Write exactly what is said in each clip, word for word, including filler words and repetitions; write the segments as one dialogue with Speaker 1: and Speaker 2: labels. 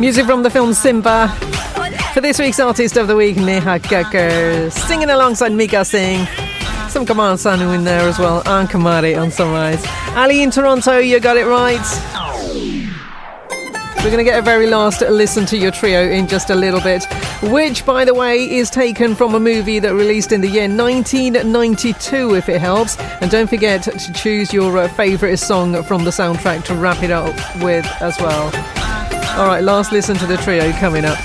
Speaker 1: Music from the film Simba. For this week's Artist of the Week, Neha Kakkar, singing alongside Mika Singh. Some Kamal Sanu in there as well, and Kamari on Sunrise. Ali in Toronto, you got it right. We're going to get a very last listen to your trio in just a little bit, which, by the way, is taken from a movie that released in the year nineteen ninety-two, if it helps. And don't forget to choose your uh, favourite song from the soundtrack to wrap it up with as well. All right, last listen to the trio coming up.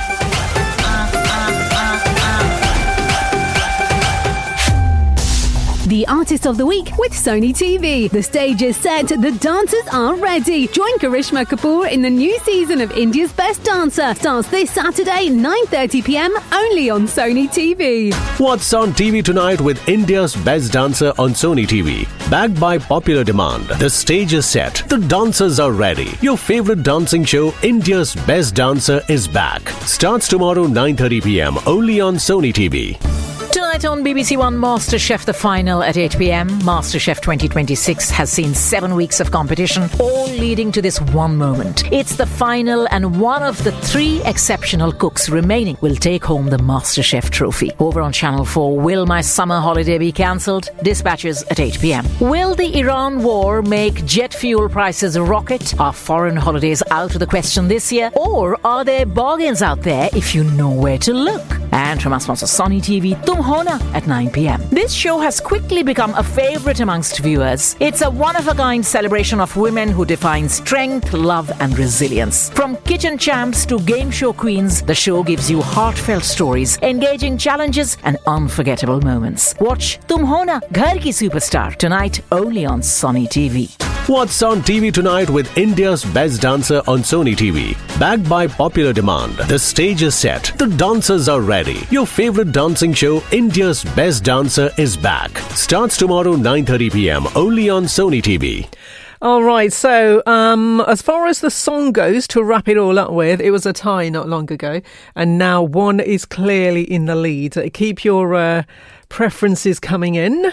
Speaker 2: The Artist of the Week with Sony T V. The stage is set, the dancers are ready. Join Karishma Kapoor in the new season of India's Best Dancer. Starts this Saturday, nine thirty p.m, only on Sony T V.
Speaker 3: What's on T V tonight with India's Best Dancer on Sony T V? Backed by popular demand, the stage is set, the dancers are ready. Your favorite dancing show, India's Best Dancer, is back. Starts tomorrow, nine thirty p.m, only on Sony T V.
Speaker 4: Tonight on B B C One, MasterChef The Final at eight p.m. MasterChef twenty twenty-six has seen seven weeks of competition, all leading to this one moment. It's the final, and one of the three exceptional cooks remaining will take home the MasterChef trophy. Over on Channel four, will my summer holiday be cancelled? Dispatches at eight p.m. Will the Iran war make jet fuel prices rocket? Are foreign holidays out of the question this year? Or are there bargains out there if you know where to look? And from our sponsor Sony T V, Tum Hona at nine p.m. This show has quickly become a favourite amongst viewers. It's a one-of-a-kind celebration of women who define strength, love and resilience. From kitchen champs to game show queens, the show gives you heartfelt stories, engaging challenges and unforgettable moments. Watch Tum Hona, Ghar Ki Superstar tonight only on Sony T V.
Speaker 3: What's on T V tonight with India's Best Dancer on Sony T V? Backed by popular demand, the stage is set, the dancers are ready. Your favorite dancing show, India's Best Dancer, is back. Starts tomorrow, nine thirty p.m, only on Sony T V.
Speaker 1: All right, so um, as far as the song goes, to wrap it all up with, it was a tie not long ago, and now one is clearly in the lead. Keep your uh, preferences coming in,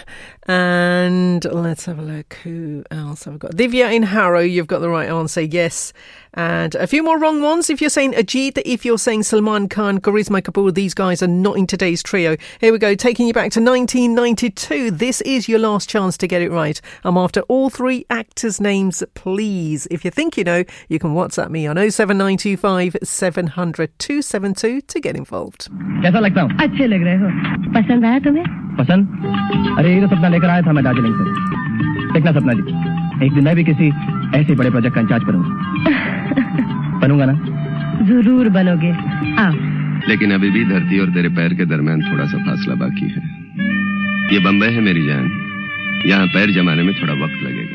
Speaker 1: and let's have a look. Who else have we got? Divya in Harrow, you've got the right answer, yes. And a few more wrong ones. If you're saying Ajit, if you're saying Salman Khan, Karishma Kapoor, these guys are not in today's trio. Here we go, taking you back to nineteen ninety-two. This is your last chance to get it right. I'm after all three actors' names, please. If you think you know, you can WhatsApp me on oh seven nine two five seven hundred two seven two to get involved.
Speaker 5: कैसा लगता हूँ?
Speaker 6: अच्छे लग रहे हो. पसंद आया तुम्हें?
Speaker 5: पसंद? अरे ये तो सपना लेकर आया था मैं दार्जिलिंग से. देखना सपना जी, एक दिन मैं भी किसी ऐसे बड़े प्रोजेक्ट का इंचार्ज बनूंगा. बनूंगा ना?
Speaker 6: जरूर बनोगे. आओ.
Speaker 7: लेकिन अभी भी धरती और तेरे पैर के दरमियान थोड़ा सा फासला बाकी है. ये बम्बई है मेरी जान. यहाँ पैर जमाने में थोड़ा वक्त लगेगा.